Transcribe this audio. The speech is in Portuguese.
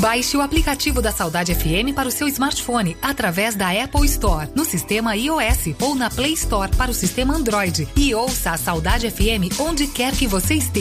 Baixe o aplicativo da Saudade FM para o seu smartphone através da Apple Store, no sistema iOS ou na Play Store para o sistema Android e ouça a Saudade FM onde quer que você esteja.